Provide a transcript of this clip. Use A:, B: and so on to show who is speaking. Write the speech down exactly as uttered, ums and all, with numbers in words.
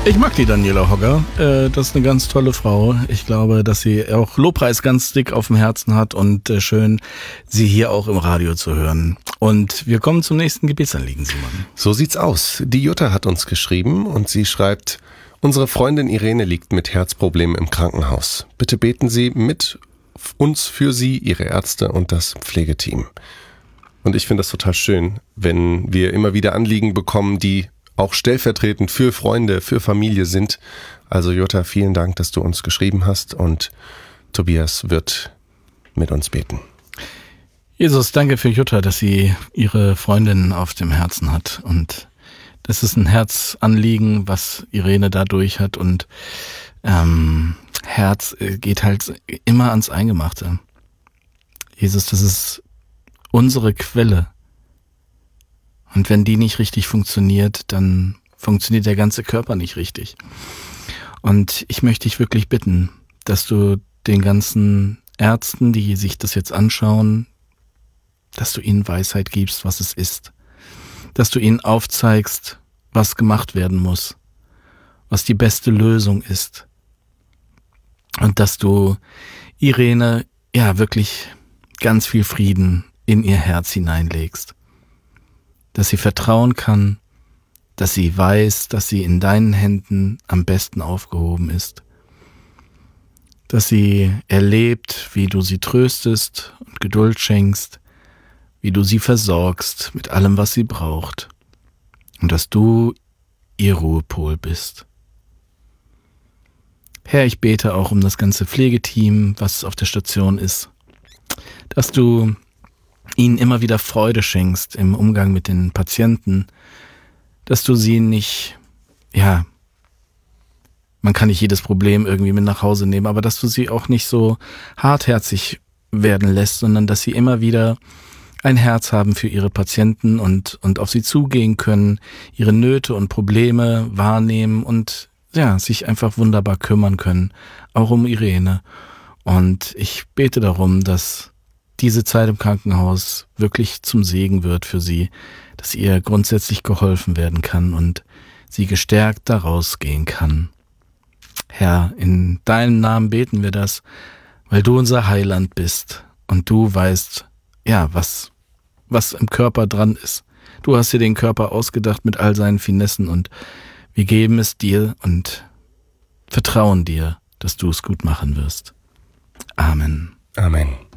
A: Ich mag die Daniela Hogger, äh, das ist eine ganz tolle Frau. Ich glaube, dass sie auch Lobpreis ganz dick auf dem Herzen hat und äh, schön, sie hier auch im Radio zu hören. Und wir kommen zum nächsten Gebetsanliegen, Simon.
B: So sieht's aus. Die Jutta hat uns geschrieben und sie schreibt: Unsere Freundin Irene liegt mit Herzproblemen im Krankenhaus. Bitte beten Sie mit uns für sie, ihre Ärzte und das Pflegeteam. Und ich finde das total schön, wenn wir immer wieder Anliegen bekommen, die auch stellvertretend für Freunde, für Familie sind. Also Jutta, vielen Dank, dass du uns geschrieben hast, und Tobias wird mit uns beten.
A: Jesus, danke für Jutta, dass sie ihre Freundin auf dem Herzen hat, und das ist ein Herzanliegen, was Irene dadurch hat, und ähm, Herz geht halt immer ans Eingemachte. Jesus, das ist unsere Quelle. Und wenn die nicht richtig funktioniert, dann funktioniert der ganze Körper nicht richtig. Und ich möchte dich wirklich bitten, dass du den ganzen Ärzten, die sich das jetzt anschauen, dass du ihnen Weisheit gibst, was es ist. Dass du ihnen aufzeigst, was gemacht werden muss, was die beste Lösung ist. Und dass du Irene ja wirklich ganz viel Frieden in ihr Herz hineinlegst. Dass sie vertrauen kann, dass sie weiß, dass sie in deinen Händen am besten aufgehoben ist. Dass sie erlebt, wie du sie tröstest und Geduld schenkst, wie du sie versorgst mit allem, was sie braucht, und dass du ihr Ruhepol bist. Herr, ich bete auch um das ganze Pflegeteam, was auf der Station ist, dass du ihnen immer wieder Freude schenkst im Umgang mit den Patienten, dass du sie nicht, ja, man kann nicht jedes Problem irgendwie mit nach Hause nehmen, aber dass du sie auch nicht so hartherzig werden lässt, sondern dass sie immer wieder ein Herz haben für ihre Patienten und, und auf sie zugehen können, ihre Nöte und Probleme wahrnehmen und ja, sich einfach wunderbar kümmern können, auch um Irene. Und ich bete darum, dass diese Zeit im Krankenhaus wirklich zum Segen wird für sie, dass ihr grundsätzlich geholfen werden kann und sie gestärkt daraus gehen kann. Herr, in deinem Namen beten wir das, weil du unser Heiland bist und du weißt, ja, was, was im Körper dran ist. Du hast dir den Körper ausgedacht mit all seinen Finessen, und wir geben es dir und vertrauen dir, dass du es gut machen wirst. Amen.
B: Amen.